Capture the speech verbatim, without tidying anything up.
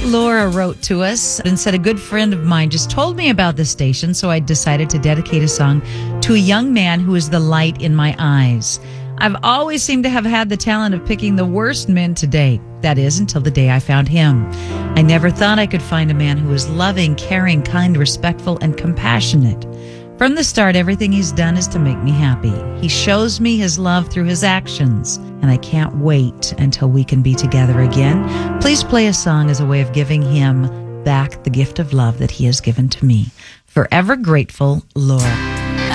Laura wrote to us and said, a good friend of mine just told me about this station, so I decided to dedicate a song to a young man who is the light in my eyes. I've always seemed to have had the talent of picking the worst men to date. That is, until the day I found him. I never thought I could find a man who was loving, caring, kind, respectful, and compassionate. From the start, everything he's done is to make me happy. He shows me his love through his actions, and I can't wait until we can be together again. Please play a song as a way of giving him back the gift of love that he has given to me. Forever grateful, Laura.